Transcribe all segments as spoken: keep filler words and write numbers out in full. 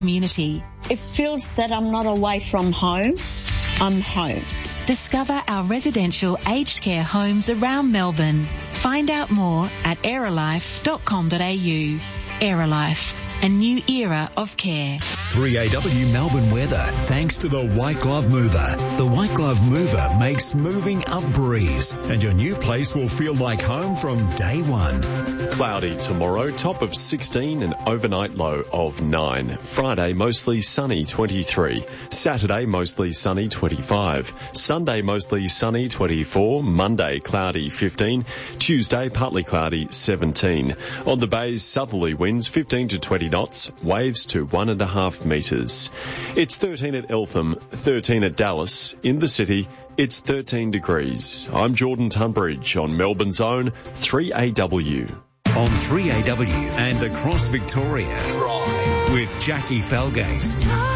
community. It feels that I'm not away from home. I'm home. Discover our residential aged care homes around Melbourne. Find out more at aerolife dot com dot a u. Aerolife, a new era of care. three A W Melbourne weather, thanks to the White Glove Mover. The White Glove Mover makes moving a breeze, and your new place will feel like home from day one. Cloudy tomorrow, top of sixteen and overnight low of nine. Friday, mostly sunny, twenty-three. Saturday, mostly sunny, twenty-five. Sunday, mostly sunny, twenty-four. Monday, cloudy, fifteen. Tuesday, partly cloudy, seventeen. On the bays, southerly winds, fifteen to twenty knots, waves to one and a half metres. It's thirteen at Eltham, thirteen at Dallas. In the city, it's thirteen degrees. I'm Jordan Tunbridge on Melbourne's own three A W. On three A W and across Victoria, Drive with Jackie Felgate.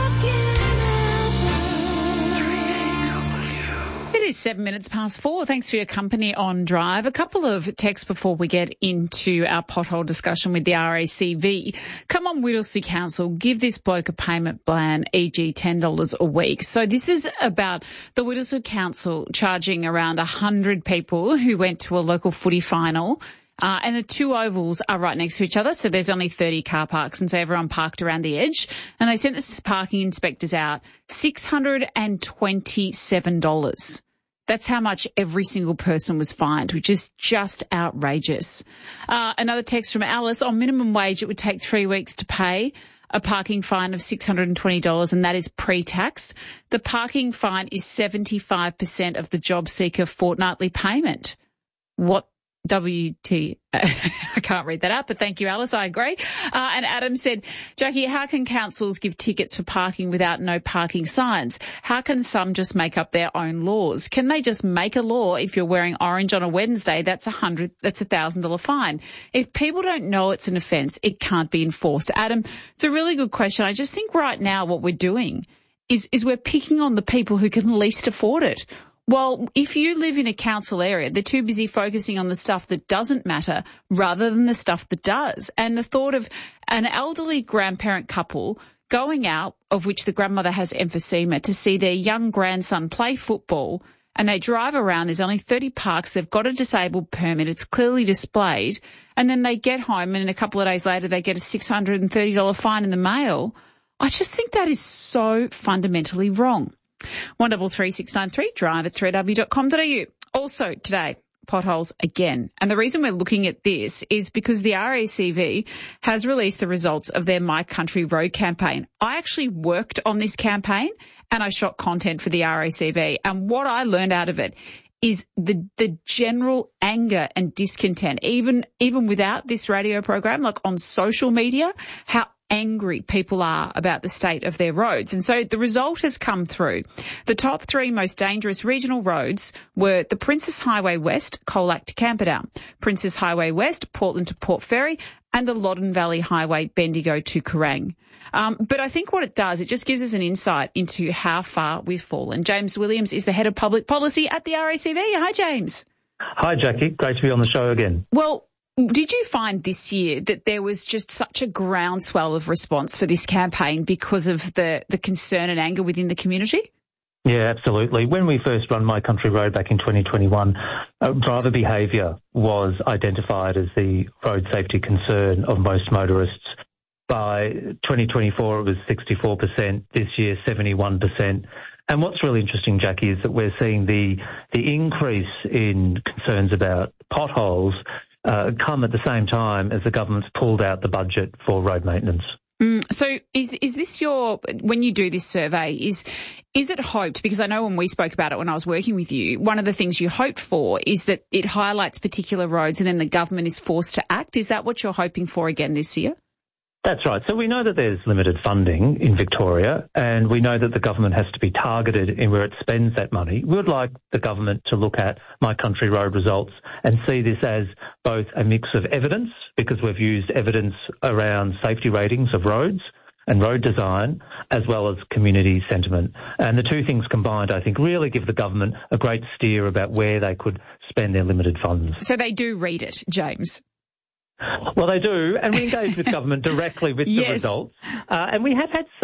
It is seven minutes past four. Thanks for your company on Drive. A couple of texts before we get into our pothole discussion with the R A C V. Come on, Whittlesea Council, give this bloke a payment plan, for example ten dollars a week. So this is about the Whittlesea Council charging around one hundred people who went to a local footy final. Uh, and the two ovals are right next to each other, so there's only thirty car parks, and so everyone parked around the edge. And they sent the parking inspectors out six hundred twenty-seven dollars. That's how much every single person was fined, which is just outrageous. Uh, another text from Alice. On minimum wage, it would take three weeks to pay a parking fine of six hundred twenty dollars, and that is pre-tax. The parking fine is seventy-five percent of the job seeker fortnightly payment. What? W T, I can't read that out, but thank you, Alice. I agree. Uh, and Adam said, Jackie, how can councils give tickets for parking without no parking signs? How can some just make up their own laws? Can they just make a law if you're wearing orange on a Wednesday, that's a hundred, that's a thousand dollar fine? If people don't know it's an offence, it can't be enforced. Adam, it's a really good question. I just think right now what we're doing is, is we're picking on the people who can least afford it. Well, if you live in a council area, they're too busy focusing on the stuff that doesn't matter rather than the stuff that does. And the thought of an elderly grandparent couple going out, of which the grandmother has emphysema, to see their young grandson play football, and they drive around, there's only thirty parks, they've got a disabled permit, it's clearly displayed, and then they get home and a couple of days later they get a six hundred thirty dollars fine in the mail. I just think that is so fundamentally wrong. one double three six nine three, drive at three a w dot com dot a u. Also today, potholes again. And the reason we're looking at this is because the R A C V has released the results of their My Country Road campaign. I actually worked on this campaign and I shot content for the R A C V. And what I learned out of it is the the general anger and discontent, even even without this radio program, like on social media, how angry people are about the state of their roads. And so the result has come through. The top three most dangerous regional roads were the Princess Highway West, Colac to Camperdown, Princess Highway West, Portland to Port Fairy, and the Loddon Valley Highway, Bendigo to Kerrang. Um, but I think what it does, it just gives us an insight into how far we've fallen. James Williams is the head of public policy at the R A C V. Hi, James. Hi, Jackie. Great to be on the show again. Well, did you find this year that there was just such a groundswell of response for this campaign because of the, the concern and anger within the community? Yeah, absolutely. When we first run My Country Road back in twenty twenty-one, uh, driver behaviour was identified as the road safety concern of most motorists. By twenty twenty-four, it was sixty-four percent. This year, seventy-one percent. And what's really interesting, Jackie, is that we're seeing the the increase in concerns about potholes Uh, come at the same time as the government's pulled out the budget for road maintenance. Mm, so is is this your, when you do this survey, is is it hoped, because I know when we spoke about it when I was working with you, one of the things you hoped for is that it highlights particular roads and then the government is forced to act. Is that what you're hoping for again this year? That's right. So we know that there's limited funding in Victoria, and we know that the government has to be targeted in where it spends that money. We would like the government to look at My Country Road results and see this as both a mix of evidence, because we've used evidence around safety ratings of roads and road design, as well as community sentiment. And the two things combined, I think, really give the government a great steer about where they could spend their limited funds. So they do read it, James? Well, they do, and we engage with government directly with Yes. the results. Uh, and we have had